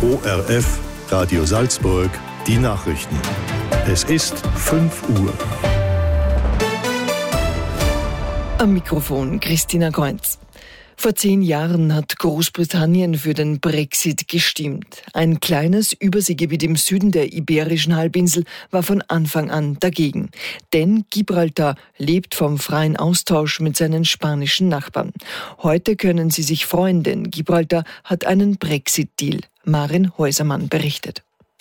ORF Radio Salzburg, die Nachrichten. Es ist 5 Uhr. Am Mikrofon Christina Kreuz. Vor 10 Jahren hat Großbritannien für den Brexit gestimmt. Ein kleines Überseegebiet im Süden der Iberischen Halbinsel war von Anfang an dagegen. Denn Gibraltar lebt vom freien Austausch mit seinen spanischen Nachbarn. Heute können sie sich freuen, denn Gibraltar hat einen Brexit-Deal. Marin Häusermann berichtet.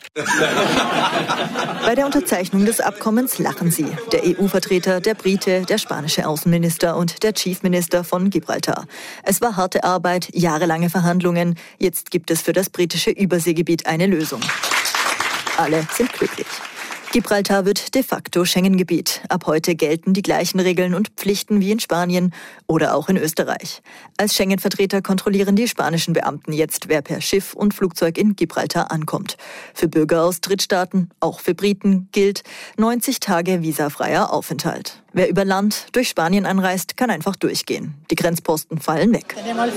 Bei der Unterzeichnung des Abkommens lachen sie. Der EU-Vertreter, der Brite, der spanische Außenminister und der Chief Minister von Gibraltar. Es war harte Arbeit, jahrelange Verhandlungen. Jetzt gibt es für das britische Überseegebiet eine Lösung. Alle sind glücklich. Gibraltar wird de facto Schengen-Gebiet. Ab heute gelten die gleichen Regeln und Pflichten wie in Spanien oder auch in Österreich. Als Schengen-Vertreter kontrollieren die spanischen Beamten jetzt, wer per Schiff und Flugzeug in Gibraltar ankommt. Für Bürger aus Drittstaaten, auch für Briten, gilt 90 Tage visafreier Aufenthalt. Wer über Land durch Spanien anreist, kann einfach durchgehen. Die Grenzposten fallen weg.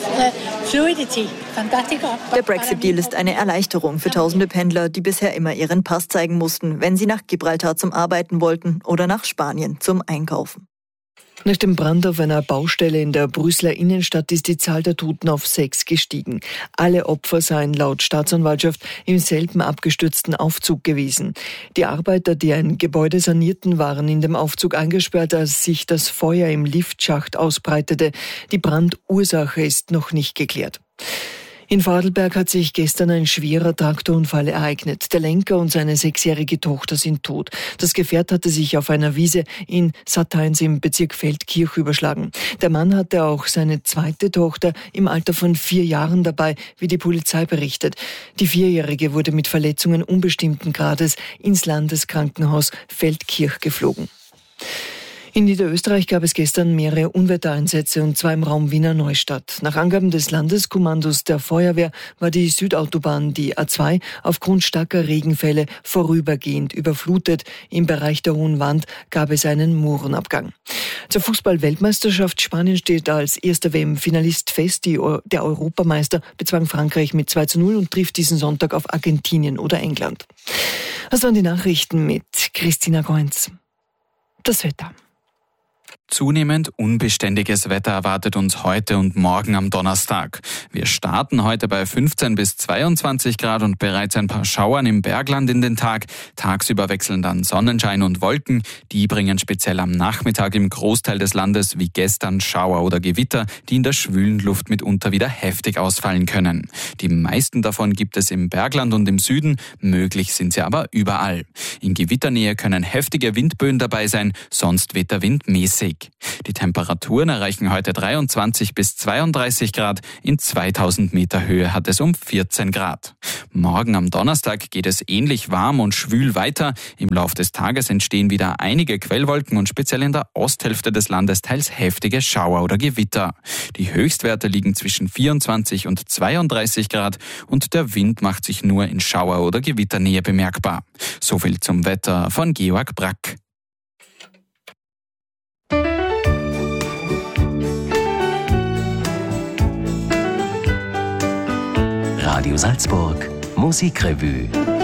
Der Brexit-Deal ist eine Erleichterung für tausende Pendler, die bisher immer ihren Pass zeigen mussten, wenn sie nach Gibraltar zum Arbeiten wollten oder nach Spanien zum Einkaufen. Nach dem Brand auf einer Baustelle in der Brüsseler Innenstadt ist die Zahl der Toten auf 6 gestiegen. Alle Opfer seien laut Staatsanwaltschaft im selben abgestürzten Aufzug gewesen. Die Arbeiter, die ein Gebäude sanierten, waren in dem Aufzug eingesperrt, als sich das Feuer im Liftschacht ausbreitete. Die Brandursache ist noch nicht geklärt. In Vorarlberg hat sich gestern ein schwerer Traktorunfall ereignet. Der Lenker und seine 6-jährige Tochter sind tot. Das Gefährt hatte sich auf einer Wiese in Satteins im Bezirk Feldkirch überschlagen. Der Mann hatte auch seine zweite Tochter im Alter von 4 Jahren dabei, wie die Polizei berichtet. Die 4-Jährige wurde mit Verletzungen unbestimmten Grades ins Landeskrankenhaus Feldkirch geflogen. In Niederösterreich gab es gestern mehrere Unwettereinsätze und zwar im Raum Wiener Neustadt. Nach Angaben des Landeskommandos der Feuerwehr war die Südautobahn, die A2, aufgrund starker Regenfälle vorübergehend überflutet. Im Bereich der Hohen Wand gab es einen Moorenabgang. Zur Fußball-Weltmeisterschaft Spanien steht als erster WM-Finalist fest. Der Europameister bezwang Frankreich mit 2:0 und trifft diesen Sonntag auf Argentinien oder England. Das waren die Nachrichten mit Christina Kreuz. Das Wetter. Zunehmend unbeständiges Wetter erwartet uns heute und morgen am Donnerstag. Wir starten heute bei 15 bis 22 Grad und bereits ein paar Schauern im Bergland in den Tag. Tagsüber wechseln dann Sonnenschein und Wolken. Die bringen speziell am Nachmittag im Großteil des Landes wie gestern Schauer oder Gewitter, die in der schwülen Luft mitunter wieder heftig ausfallen können. Die meisten davon gibt es im Bergland und im Süden, möglich sind sie aber überall. In Gewitternähe können heftige Windböen dabei sein, sonst weht der Wind mäßig. Die Temperaturen erreichen heute 23 bis 32 Grad. In 2000 Meter Höhe hat es um 14 Grad. Morgen am Donnerstag geht es ähnlich warm und schwül weiter. Im Lauf des Tages entstehen wieder einige Quellwolken und speziell in der Osthälfte des Landes teils heftige Schauer oder Gewitter. Die Höchstwerte liegen zwischen 24 und 32 Grad und der Wind macht sich nur in Schauer- oder Gewitternähe bemerkbar. Soviel zum Wetter von Georg Brack. Radio Salzburg Musikrevue